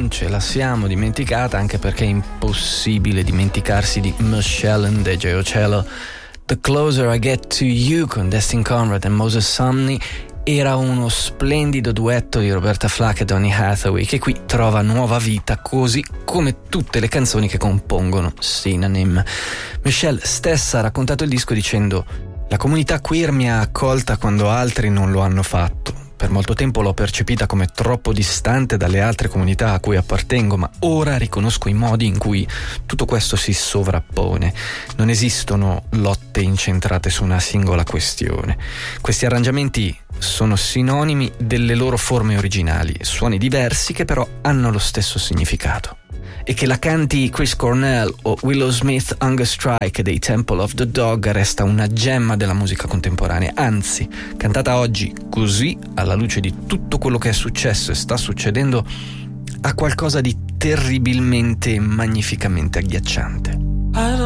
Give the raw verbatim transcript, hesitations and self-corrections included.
non ce la siamo dimenticata, anche perché è impossibile dimenticarsi di Michelle and D J Ocello. The Closer I Get to You con Destin Conrad e Moses Sumney era uno splendido duetto di Roberta Flack e Donny Hathaway, che qui trova nuova vita, così come tutte le canzoni che compongono Synonym. Michelle stessa ha raccontato il disco dicendo: la comunità queer mi ha accolta quando altri non lo hanno fatto. Per molto tempo l'ho percepita come troppo distante dalle altre comunità a cui appartengo, ma ora riconosco i modi in cui tutto questo si sovrappone. Non esistono lotte incentrate su una singola questione. Questi arrangiamenti sono sinonimi delle loro forme originali, suoni diversi che però hanno lo stesso significato. E che la canti Chris Cornell o Willow Smith Hunger Strike dei Temple of the Dog resta una gemma della musica contemporanea, anzi, cantata oggi così, alla luce di tutto quello che è successo e sta succedendo, ha qualcosa di terribilmente e magnificamente agghiacciante.